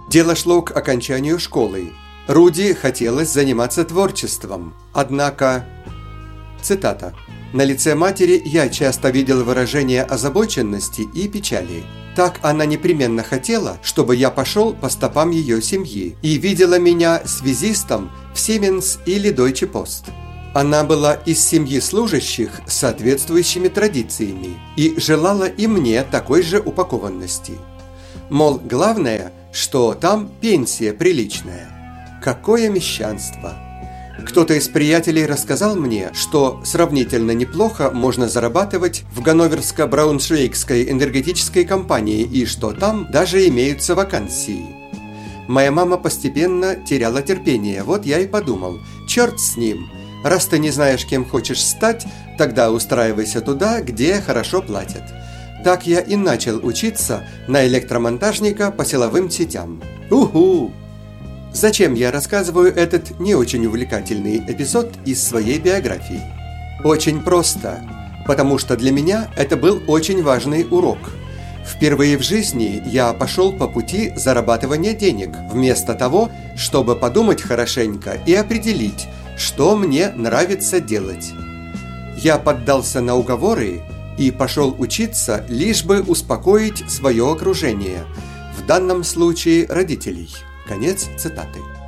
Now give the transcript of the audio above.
Дело шло к окончанию школы. Руди хотелось заниматься творчеством, однако... Цитата. «На лице матери я часто видел выражение озабоченности и печали. Так она непременно хотела, чтобы я пошел по стопам ее семьи и видела меня связистом в Siemens или Deutsche Post. Она была из семьи служащих с соответствующими традициями и желала и мне такой же упакованности. Мол, главное, что там пенсия приличная. Какое мещанство!» Кто-то из приятелей рассказал мне, что сравнительно неплохо можно зарабатывать в Ганноверско-Брауншвейгской энергетической компании и что там даже имеются вакансии. Моя мама постепенно теряла терпение, вот я и подумал, черт с ним, раз ты не знаешь, кем хочешь стать, тогда устраивайся туда, где хорошо платят. Так я и начал учиться на электромонтажника по силовым сетям. Уху! Зачем я рассказываю этот не очень увлекательный эпизод из своей биографии? Очень просто, потому что для меня это был очень важный урок. Впервые в жизни я пошел по пути зарабатывания денег, вместо того, чтобы подумать хорошенько и определить, что мне нравится делать. Я поддался на уговоры и пошел учиться, лишь бы успокоить свое окружение, в данном случае родителей. Конец цитаты.